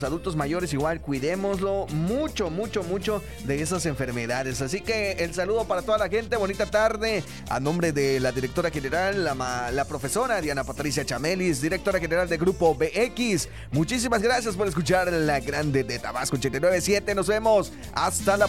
adultos mayores igual, cuidémoslo mucho, mucho, mucho de esas enfermedades. Así que el saludo para toda la gente, bonita tarde, a nombre de la directora general, la profesora Diana Patricia Chamelis, directora general de Grupo BX. Muchísimas gracias por escuchar La Grande de Tabasco 89.7. Nos vemos hasta la próxima.